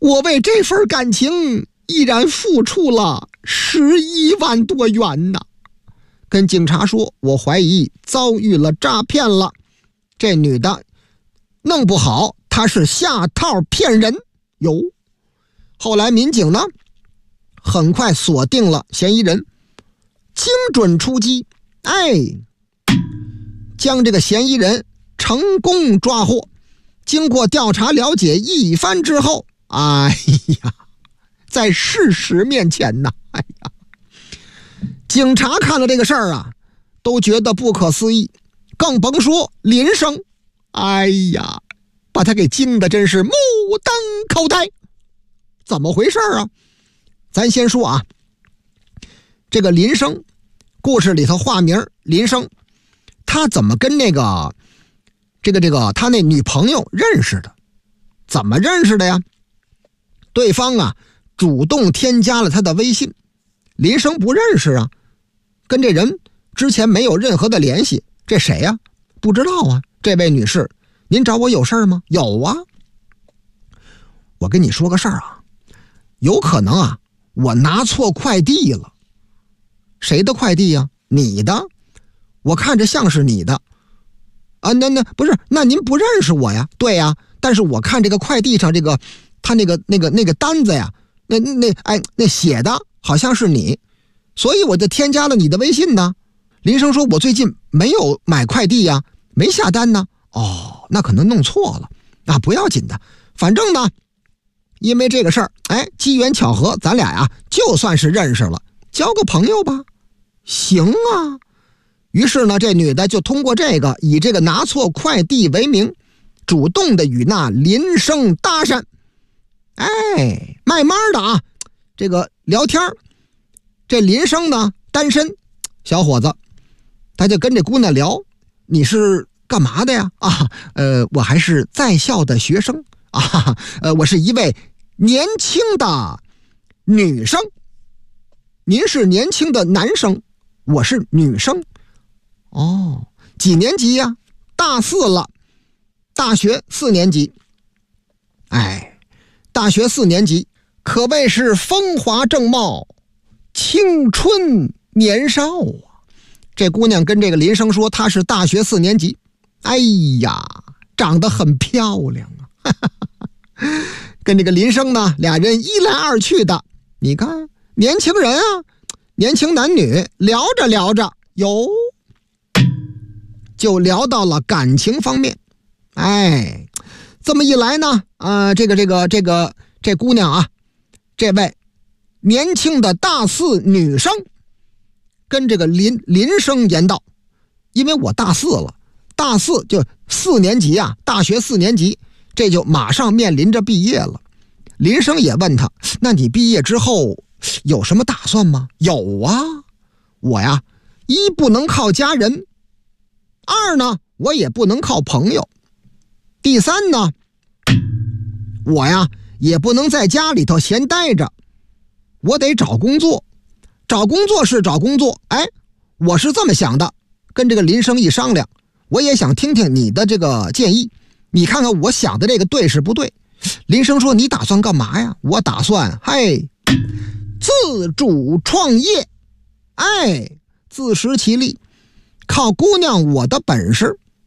我为这份感情依然付出了11万多元呢。跟警察说，我怀疑遭遇了诈骗了。这女的弄不好她是下套骗人哟。后来民警呢，很快锁定了嫌疑人，精准出击，将这个嫌疑人成功抓获。经过调查了解一番之后，在事实面前呢，警察看了这个事儿啊，都觉得不可思议，更甭说林生，把他给惊得真是目瞪口呆。怎么回事啊？咱先说啊，这个林生，故事里头化名林生，他怎么跟那个他那女朋友认识的？怎么认识的呀？对方啊主动添加了他的微信，林生不认识啊，跟这人之前没有任何的联系。这谁呀？不知道啊。这位女士，您找我有事吗？有啊。我跟你说个事儿啊，有可能啊我拿错快递了。谁的快递呀？你的。我看着像是你的啊。那不是，那您不认识我呀？对呀，但是我看这个快递上这个他那个单子呀，那写的好像是你，所以我就添加了你的微信呢。林生说，我最近没有买快递呀，没下单呢。那可能弄错了啊，不要紧的，反正呢因为这个事儿，机缘巧合，咱俩呀就算是认识了，交个朋友吧。行啊。于是呢，这女的就通过这个，以这个拿错快递为名，主动的与那林生搭讪。慢慢的啊，这个聊天，这林生呢单身小伙子，他就跟这姑娘聊，你是干嘛的呀？我还是在校的学生啊。我是一位年轻的女生，您是年轻的男生，我是女生。几年级呀？大4了，大学4年级。大学4年级可谓是风华正茂，青春年少啊。这姑娘跟这个林生说，她是大学4年级。长得很漂亮啊。跟这个林生呢，俩人一来二去的。你看年轻人啊，年轻男女聊着聊着就聊到了感情方面。这么一来呢，这姑娘啊，这位年轻的大4女生跟这个林生言道，因为我大4了，大4就4年级啊，大学4年级，这就马上面临着毕业了。林生也问他，那你毕业之后有什么打算吗？有啊，我呀，一不能靠家人，二呢，我也不能靠朋友，第三呢，我呀也不能在家里头闲待着，我得找工作。找工作是找工作，我是这么想的。跟这个林生一商量，我也想听听你的这个建议，你看看我想的这个对是不对。林生说，你打算干嘛呀？我打算自主创业，自食其力，靠姑娘我的本事